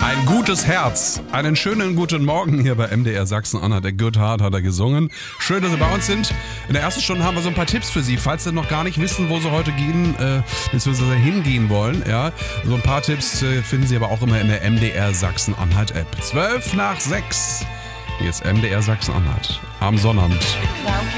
Ein gutes Herz. Einen schönen guten Morgen hier bei MDR Sachsen-Anhalt. Der Good Heart hat er gesungen. Schön, dass Sie bei uns sind. In der ersten Stunde haben wir so ein paar Tipps für Sie, falls Sie noch gar nicht wissen, wo Sie heute gehen, beziehungsweise hingehen wollen. Ja, so ein paar Tipps finden Sie aber auch immer in der MDR Sachsen-Anhalt App. 5:12. Hier ist MDR Sachsen-Anhalt am Sonnabend.